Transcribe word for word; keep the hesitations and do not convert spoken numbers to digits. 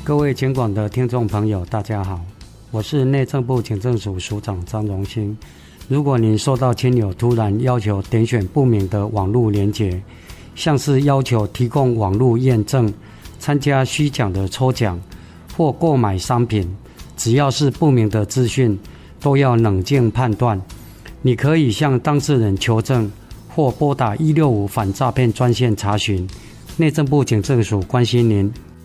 各位警广的听众朋友大家好，我是内政部警政署署长张荣兴。如果您收到亲友突然要求点选不明的网络连结，像是要求提供网络验证、参加虚奖的抽奖或购买商品，只要是不明的资讯都要冷静判断。你可以向当事人求证或拨打一六五反诈骗专线查询。内政部警政署关心您，